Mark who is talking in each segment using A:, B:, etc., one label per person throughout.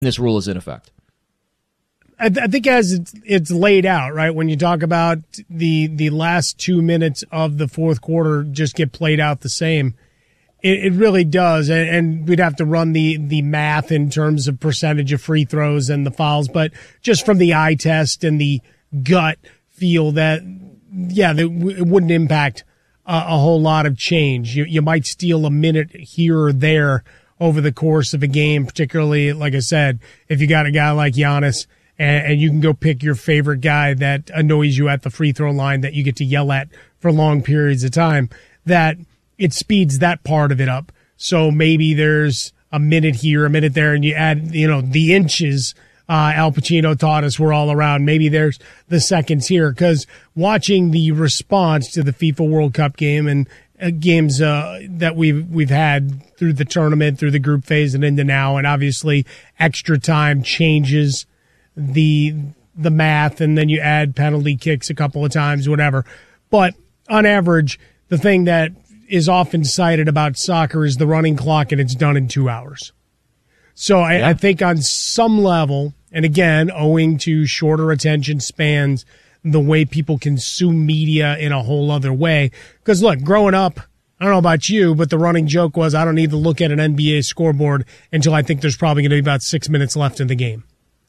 A: this rule is in effect?
B: I think as it's laid out, right, when you talk about the last 2 minutes of the fourth quarter just get played out the same, it really does. And we'd have to run the math in terms of percentage of free throws and the fouls. But just from the eye test and the gut feel that, yeah, it wouldn't impact a whole lot of change. You might steal a minute here or there over the course of a game, particularly, like I said, if you got a guy like Giannis and you can go pick your favorite guy that annoys you at the free throw line that you get to yell at for long periods of time, that it speeds that part of it up. So maybe there's a minute here, a minute there, and you add, the inches Al Pacino taught us were all around. Maybe there's the seconds here, because watching the response to the FIFA World Cup game and games that we've had through the tournament, through the group phase and into now, and obviously extra time changes the math, and then you add penalty kicks a couple of times, whatever. But on average, the thing that is often cited about soccer is the running clock, and it's done in 2 hours. So I think on some level, and again, owing to shorter attention spans, the way people consume media in a whole other way. Because look, growing up, I don't know about you, but the running joke was I don't need to look at an NBA scoreboard until I think there's probably going to be about 6 minutes left in the game.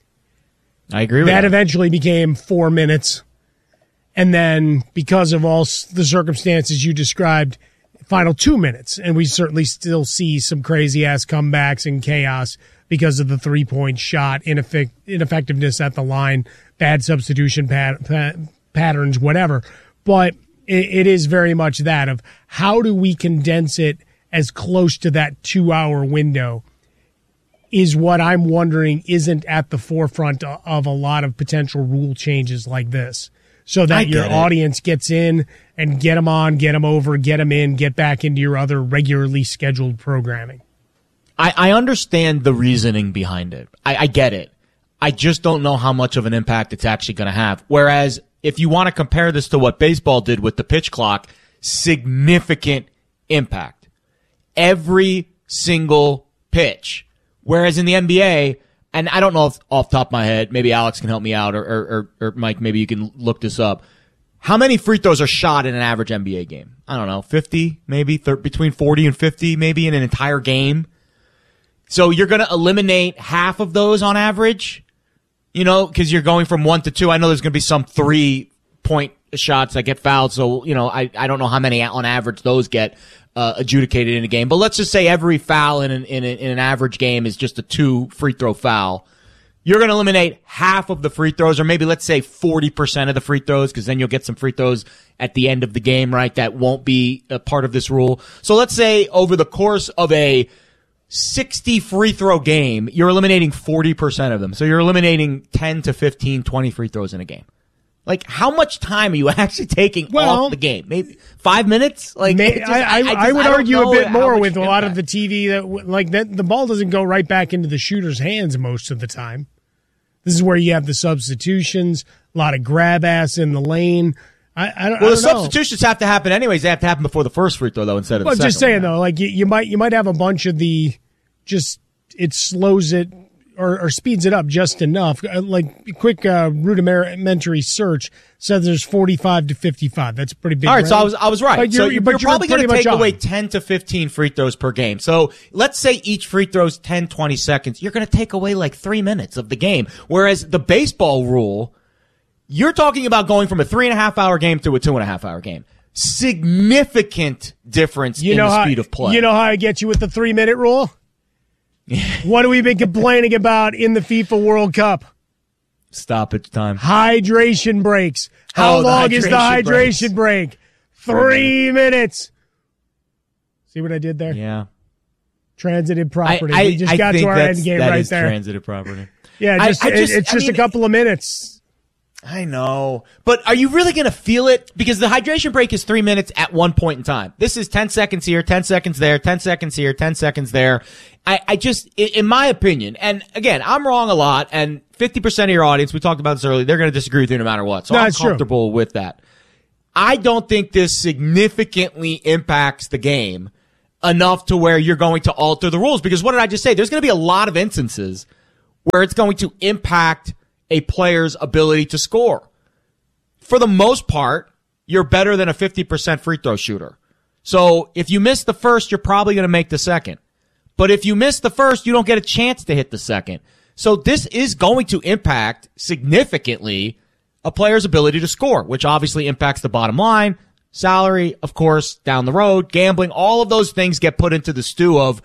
A: I agree with
B: that. Eventually became 4 minutes. And then because of all the circumstances you described, final 2 minutes. And we certainly still see some crazy-ass comebacks and chaos because of the three-point shot, ineffectiveness at the line, bad substitution patterns, whatever. But it is very much that of how do we condense it as close to that 2 hour window is what I'm wondering isn't at the forefront of a lot of potential rule changes like this. So that your audience gets in and get them on, get them over, get them in, get back into your other regularly scheduled programming.
A: I understand the reasoning behind it. I get it. I just don't know how much of an impact it's actually going to have. Whereas if you want to compare this to what baseball did with the pitch clock, significant impact. Every single pitch. Whereas in the NBA, and I don't know if off the top of my head, maybe Alex can help me out, or Mike, maybe you can look this up. How many free throws are shot in an average NBA game? I don't know, 50, maybe between 40 and 50, maybe in an entire game. So you're going to eliminate half of those on average, because you're going from 1 to 2. I know there's going to be some 3-point shots that get fouled, so I don't know how many on average those get adjudicated in a game. But let's just say every foul in an average game is just a 2 free throw foul. You're going to eliminate half of the free throws, or maybe let's say 40% of the free throws, because then you'll get some free throws at the end of the game, right? That won't be a part of this rule. So let's say over the course of a 60 free throw game, you're eliminating 40% of them. So you're eliminating 10 to 15, 20 free throws in a game. Like, how much time are you actually taking off the game? Maybe 5 minutes? Like,
B: I would argue a bit more with a lot of the TV that the ball doesn't go right back into the shooter's hands most of the time. This is where you have the substitutions, a lot of grab ass in the lane. I don't know.
A: Substitutions have to happen anyways. They have to happen before the first free throw, though, instead of the second.
B: Just saying, though, like you might have a bunch of it slows it or speeds it up just enough. Like quick rudimentary search says there's 45 to 55. That's a pretty big.
A: All right,
B: range.
A: so I was right.
B: But
A: you're probably going to take away 10 to 15 free throws per game. So let's say each free throw's 10, 20 seconds. You're going to take away like 3 minutes of the game. Whereas the baseball rule, you're talking about going from a 3.5 hour game to a 2.5 hour game. Significant difference in the speed of play.
B: You know how I get you with the 3 minute rule? What have we been complaining about in the FIFA World Cup?
A: Stoppage time.
B: Hydration breaks. How long is the hydration break? 3 minutes. See what I did there?
A: Yeah.
B: Transitive property. We just got to our end game right there.
A: Transitive property.
B: Yeah, it's just a couple of minutes.
A: I know. But are you really going to feel it? Because the hydration break is 3 minutes at one point in time. This is 10 seconds here, 10 seconds there, 10 seconds here, 10 seconds there. I just, in my opinion, and again, I'm wrong a lot, and 50% of your audience, we talked about this earlier, they're going to disagree with you no matter what. So I'm comfortable with that. I don't think this significantly impacts the game enough to where you're going to alter the rules. Because what did I just say? There's going to be a lot of instances where it's going to impact a player's ability to score. For the most part, you're better than a 50% free throw shooter. So if you miss the first, you're probably going to make the second. But if you miss the first, you don't get a chance to hit the second. So this is going to impact significantly a player's ability to score, which obviously impacts the bottom line, salary, of course, down the road, gambling. All of those things get put into the stew of